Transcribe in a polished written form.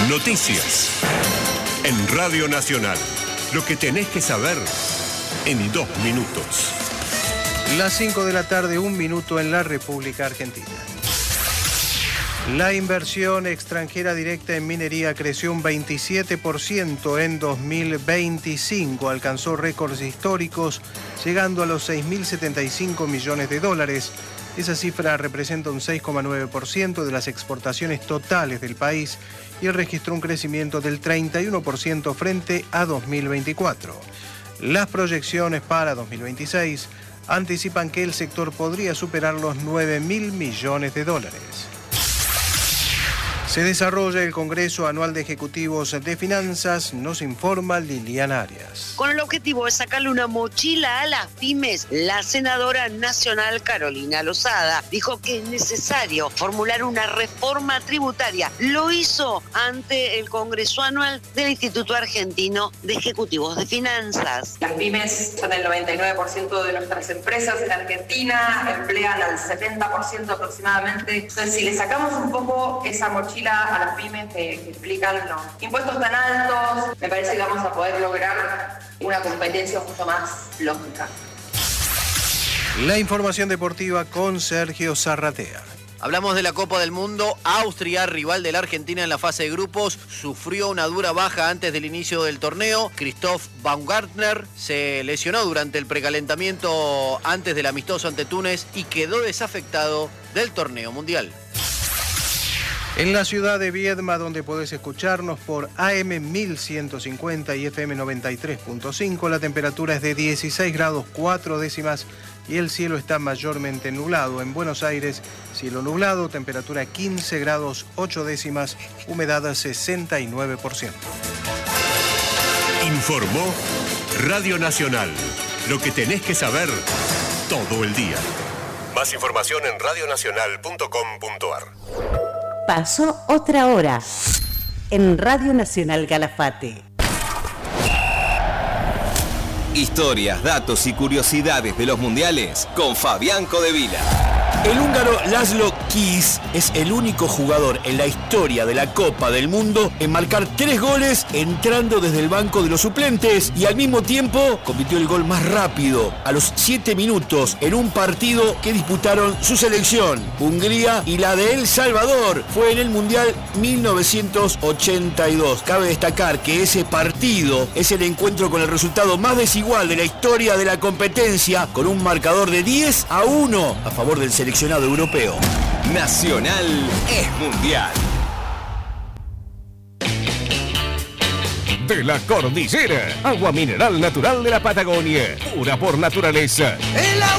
Noticias. En Radio Nacional. Lo que tenés que saber en 2 minutos. Las 5 de la tarde, 1 minuto en la República Argentina. La inversión extranjera directa en minería creció un 27% en 2025. Alcanzó récords históricos, llegando a los 6.075 millones de dólares. Esa cifra representa un 6,9% de las exportaciones totales del país y registró un crecimiento del 31% frente a 2024. Las proyecciones para 2026 anticipan que el sector podría superar los 9.000 millones de dólares. Se desarrolla el Congreso Anual de Ejecutivos de Finanzas, nos informa Liliana Arias. Con el objetivo de sacarle una mochila a las pymes, la senadora nacional Carolina Lozada dijo que es necesario formular una reforma tributaria. Lo hizo ante el Congreso Anual del Instituto Argentino de Ejecutivos de Finanzas. Las pymes son el 99% de nuestras empresas en Argentina, emplean al 70% aproximadamente. Entonces, si le sacamos un poco esa mochila a las pymes que explican los impuestos tan altos, me parece que vamos a poder lograr una competencia mucho más lógica. La información deportiva con Sergio Zarratea. Hablamos de la Copa del Mundo. Austria, rival de la Argentina en la fase de grupos, sufrió una dura baja antes del inicio del torneo. Christoph Baumgartner se lesionó durante el precalentamiento antes del amistoso ante Túnez y quedó desafectado del torneo mundial. En la ciudad de Viedma, donde podés escucharnos por AM 1150 y FM 93.5, la temperatura es de 16 grados 4 décimas y el cielo está mayormente nublado. En Buenos Aires, cielo nublado, temperatura 15 grados 8 décimas, humedad 69%. Informó Radio Nacional. Lo que tenés que saber todo el día. Más información en radionacional.com.ar. Pasó otra hora en Radio Nacional Calafate. Historias, datos y curiosidades de los mundiales con Fabián Codevila. El húngaro Laszlo Kiss es el único jugador en la historia de la Copa del Mundo en marcar 3 goles entrando desde el banco de los suplentes y al mismo tiempo convirtió el gol más rápido a los 7 minutos en un partido que disputaron su selección, Hungría y la de El Salvador. Fue en el Mundial 1982. Cabe destacar que ese partido es el encuentro con el resultado más desigual de la historia de la competencia, con un marcador de 10-1 a favor del seleccionado europeo. Nacional es mundial. De la Cordillera, agua mineral natural de la Patagonia, pura por naturaleza.